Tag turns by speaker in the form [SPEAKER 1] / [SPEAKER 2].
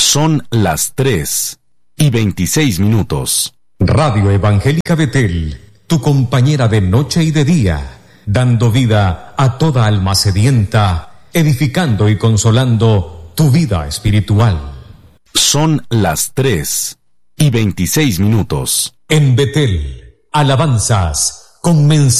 [SPEAKER 1] Son las 3:26.
[SPEAKER 2] Radio Evangélica Betel, tu compañera de noche y de día, dando vida a toda alma sedienta, edificando y consolando tu vida espiritual.
[SPEAKER 1] Son las 3:26.
[SPEAKER 2] En Betel, alabanzas con mensajes